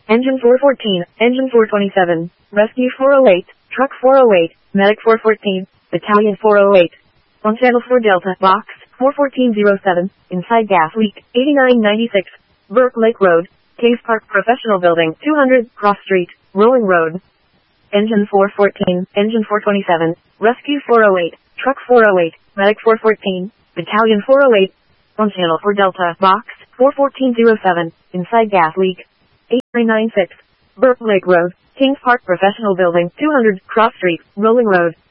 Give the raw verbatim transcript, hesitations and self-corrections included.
Engine four fourteen, Engine four twenty-seven, Rescue four oh eight, Truck four oh eight, Medic four fourteen, Battalion four oh eight. On Channel four Delta, Box four fourteen oh seven, Inside Gas Leak, eighty-nine ninety-six, Burke Lake Road, Cave Park Professional Building, two hundred, Cross Street, Rolling Road. Engine four fourteen, Engine four twenty-seven, Rescue four oh eight, Truck four oh eight, Medic four fourteen, Battalion four oh eight. On Channel four Delta, Box four fourteen oh seven, Inside Gas Leak, eighty-nine ninety-six, Burke Lake Road, Kings Park Professional Building, two hundred, Cross Street, Rolling Road.